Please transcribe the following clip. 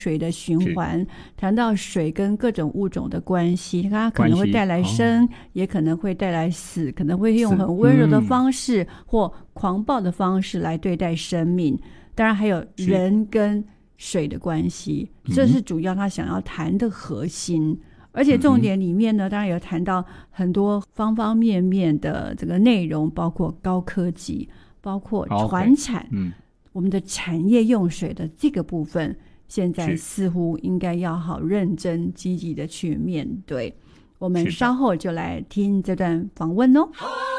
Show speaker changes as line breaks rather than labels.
水的循环，谈到水跟各种物种的关系，它可能会带来生，也可能会带来死，可能会用很温柔的方式或狂暴的方式来对待生命。当然还有人跟水的关系，这是主要他想要谈的核心。而且重点里面呢，当然有谈到很多方方面面的这个内容，包括高科技，包括传产，我们的产业用水的这个部分，现在似乎应该要好认真积极的去面对。我们稍后就来听这段访问哦。